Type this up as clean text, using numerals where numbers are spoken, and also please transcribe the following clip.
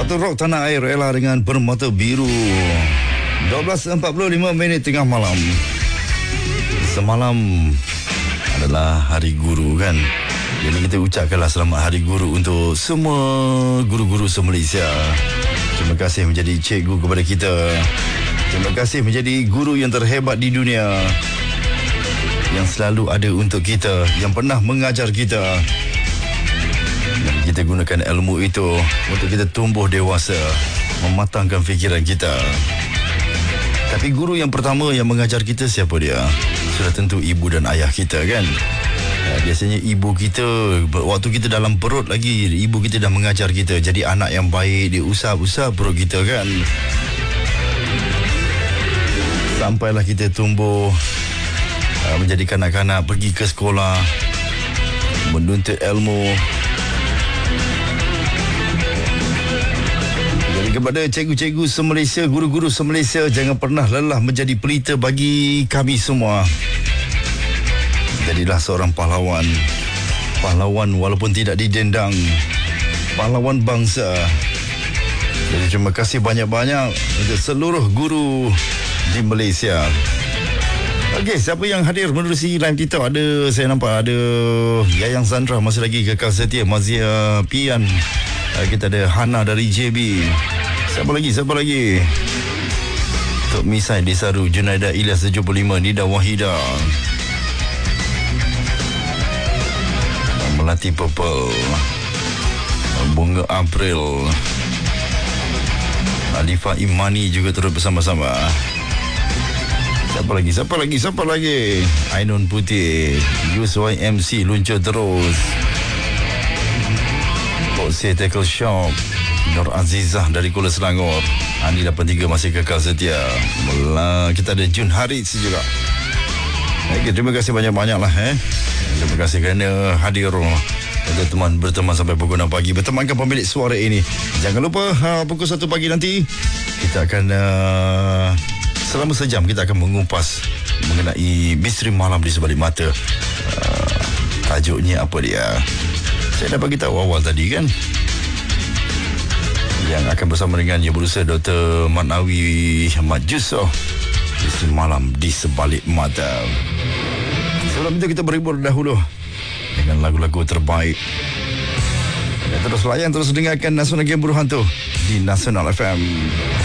Satu rock tanah air Ella dengan Permata Biru. 12.45 minit tengah malam. Semalam adalah Hari Guru kan. Jadi kita ucapkanlah selamat Hari Guru untuk semua guru-guru se-Malaysia. Terima kasih menjadi cikgu kepada kita. Terima kasih menjadi guru yang terhebat di dunia, yang selalu ada untuk kita, yang pernah mengajar kita. Dan kita gunakan ilmu itu untuk kita tumbuh dewasa, mematangkan fikiran kita. Tapi guru yang pertama yang mengajar kita siapa dia? Sudah tentu ibu dan ayah kita kan. Biasanya ibu kita, waktu kita dalam perut lagi, ibu kita dah mengajar kita jadi anak yang baik. Dia usap-usap perut kita kan. Sampailah kita tumbuh menjadi kanak-kanak, pergi ke sekolah, menuntut ilmu. Jadi kepada cikgu-cikgu se-Malaysia, guru-guru se-Malaysia, jangan pernah lelah menjadi pelita bagi kami semua. Jadilah seorang pahlawan. Pahlawan walaupun tidak didendang. Pahlawan bangsa. Jadi terima kasih banyak-banyak untuk seluruh guru di Malaysia. Okey, siapa yang hadir menerusi live kita? Ada, saya nampak ada Yayang Sandra masih lagi kekal setia, Mazia Pian. Kita ada Hana dari JB. Siapa lagi? Tok Misai Desaru, Junaida Ilyas 75, Nida Wahida, Melati Purple, Bunga April, Alifa Imani juga turut bersama-sama. Siapa lagi? Ainun Putih, USYMC luncur terus. Boxer Tackle Shop, Nur Azizah dari Kuala Selangor, Andi 83 masih kekal setia. Kita ada Jun Haris juga. Okay, terima kasih banyak-banyak lah. Terima kasih kerana hadir untuk berteman sampai pukul 6 pagi. Bertemankan pemilik suara ini. Jangan lupa pukul 1 pagi nanti kita akan selama sejam kita akan mengupas mengenai misteri malam di sebalik mata. Tajuknya apa dia? Saya dah bagi tahu awal tadi kan. Yang akan bersama dengan Yang Berusaha Dr. Manawi Ahmad Yusof, misteri malam di sebalik mata. Sebelum itu kita berhibur dahulu dengan lagu-lagu terbaik. Dan terus layan, terus dengarkan Nasional Game Berhantu di Nasional FM.